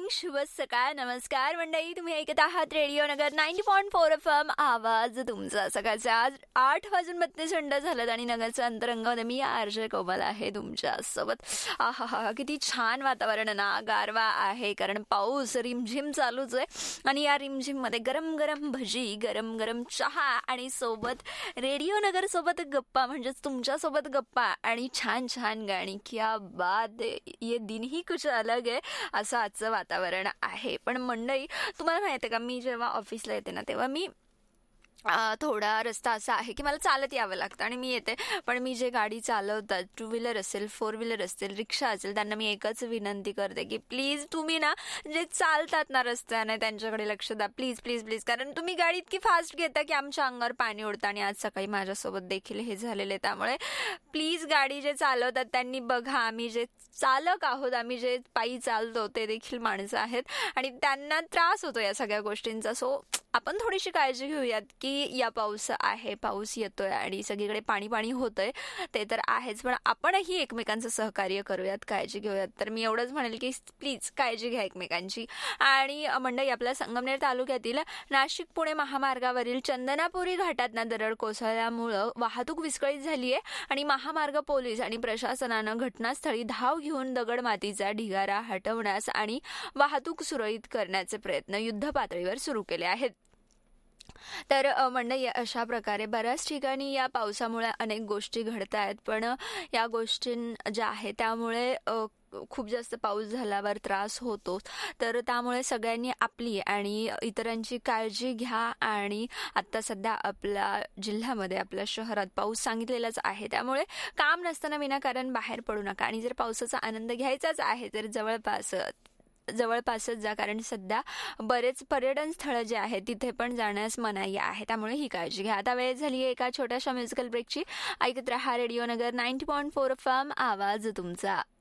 Morning, शुभ सकाळ, नमस्कार मंडळी. तुम्ही ऐकत आहात रेडिओ नगर 90.4 FM. आवाज तुमचा. सकाळच्या आज 8 वाजून 32 मिनिटं झालं आणि नगरचं अंतरंगामध्ये मी आरजे कोमल आहे तुमच्यासोबत. आहा, किती छान वातावरण ना, गारवा आहे कारण पाऊस रिमझिम चालूच आहे आणि या रिमझिममध्ये गरम गरम भजी, गरम गरम चहा आणि सोबत रेडिओ नगर सोबत गप्पा, म्हणजेच तुमच्यासोबत गप्पा आणि छान छान गाणी. क्या बात है, ये दिन ही कुछ अलग आहे असं आजचं वातावरण आहे. पण मंडळी, तुम्हाला माहिती आहे का, मी जेव्हा ऑफिसला येते ना तेव्हा मी थोडा रस्ता असा आहे की मला चालत यावं लागतं आणि मी येते. पण मी जे गाडी चालवतात, 2 व्हीलर असेल, 4 व्हीलर असेल, रिक्षा असेल, त्यांना मी एकच विनंती करते की प्लीज तुम्ही ना जे चालतात ना रस्त्याने त्यांच्याकडे लक्ष द्या, प्लीज प्लीज प्लीज. कारण तुम्ही गाडी इतकी फास्ट घेता की आमच्या अंगावर पाणी उडतं आणि आज सकाळी माझ्यासोबत देखील हे झालेलं आहे. त्यामुळे प्लीज गाडी जे चालवतात त्यांनी बघा, आम्ही जे चालक आहोत, आम्ही जे पायी चालतो ते देखील माणसं आहेत आणि त्यांना त्रास होतो या सगळ्या गोष्टींचा. सो आपण थोडीशी काळजी घेऊयात की या पाऊस आहे, पाऊस येतोय आणि सगळीकडे पाणी पाणी होतंय, ते तर आहेच, पण आपणही एकमेकांचं सहकार्य करूयात, काळजी घेऊयात. तर मी एवढंच म्हणेल की प्लीज काळजी घ्या एकमेकांची. आणि मंडळी, आपल्या संगमनेर तालुक्यातील नाशिक पुणे महामार्गावरील चंदनापुरी घाटात दरड कोसळल्यामुळं वाहतूक विस्कळीत झाली आहे आणि महामार्ग पोलीस आणि प्रशासनानं घटनास्थळी धाव घेऊन दगड मातीचा ढिगारा हटवण्यास आणि वाहतूक सुरळीत करण्याचे प्रयत्न युद्धपातळीवर सुरू केले आहेत. तर मंडळी, अशा प्रकारे बऱ्याच ठिकाणी या पावसामुळे अनेक गोष्टी घडत आहेत, पण या गोष्टी ज्या आहेत त्यामुळे खूप जास्त पाऊस झाल्यावर त्रास होतो. तर त्यामुळे सगळ्यांनी आपली आणि इतरांची काळजी घ्या. आणि आत्ता सध्या आपल्या जिल्ह्यामध्ये, आपल्या शहरात पाऊस सांगितलेलाच आहे, त्यामुळे काम नसताना विनाकारण बाहेर पडू नका. आणि जर पावसाचा आनंद घ्यायचाच आहे तर जवळपासच जा, कारण सध्या बरेच पर्यटन स्थळं जे आहेत तिथे पण जाण्यास मनाई आहे, त्यामुळे ही काळजी घ्या. आता वेळ झाली आहे एका छोट्याशा म्युझिकल ब्रेकची. ऐकत रहा रेडिओ नगर 90.4 FM. आवाज तुमचा.